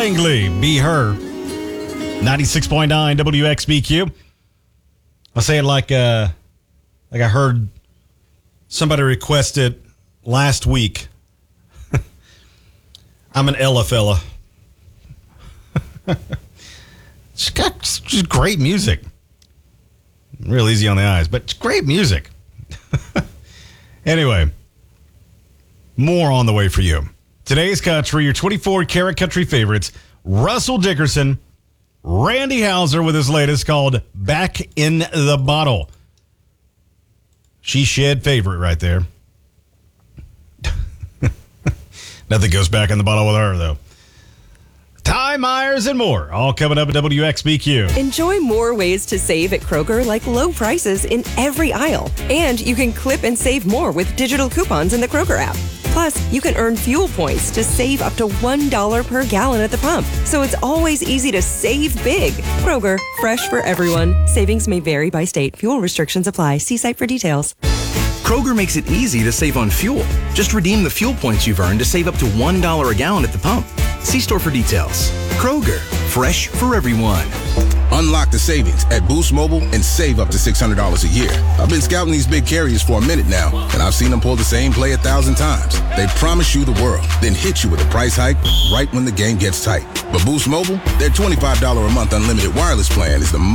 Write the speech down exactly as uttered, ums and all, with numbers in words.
Langley, Be Her. ninety-six point nine W X B Q. I'll say it like uh, like I heard somebody request it last week. I'm an Ella fella. She's got just great music. Real easy on the eyes, but it's great music. Anyway, more on the way for you. Today's country, your twenty-four karat country favorites, Russell Dickerson, Randy Houser with his latest called Back in the Bottle. She shed favorite right there. Nothing goes back in the bottle with her, though. Ty Myers and more, all coming up at W X B Q. Enjoy more ways to save at Kroger, like low prices in every aisle. And you can clip and save more with digital coupons in the Kroger app. Plus, you can earn fuel points to save up to one dollar per gallon at the pump. So it's always easy to save big. Kroger, fresh for everyone. Savings may vary by state. Fuel restrictions apply. See site for details. Kroger makes it easy to save on fuel. Just redeem the fuel points you've earned to save up to one dollar a gallon at the pump. See store for details. Kroger, fresh for everyone. Unlock the savings at Boost Mobile and save up to six hundred dollars a year. I've been scouting these big carriers for a minute now, and I've seen them pull the same play a thousand times. They promise you the world, then hit you with a price hike right when the game gets tight. But Boost Mobile, their twenty-five dollars a month unlimited wireless plan is the